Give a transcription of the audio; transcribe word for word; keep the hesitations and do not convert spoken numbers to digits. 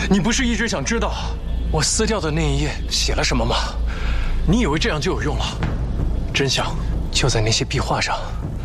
你不是一直想知道我撕掉的那一页写了什么吗？你以为这样就有用了？真相就在那些壁画上。